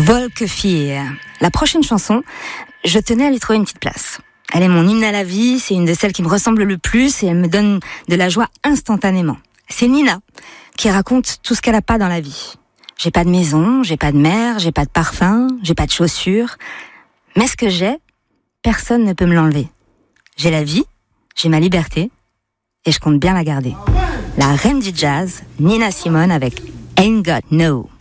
Wolkefier. La prochaine chanson, je tenais à lui trouver une petite place. Elle est mon hymne à la vie, c'est une de celles qui me ressemble le plus et elle me donne de la joie instantanément. C'est Nina qui raconte tout ce qu'elle a pas dans la vie. J'ai pas de maison, j'ai pas de mère, j'ai pas de parfum, j'ai pas de chaussures. Mais ce que j'ai, personne ne peut me l'enlever. J'ai la vie, j'ai ma liberté et je compte bien la garder. La reine du jazz, Nina Simone avec Ain't Got No.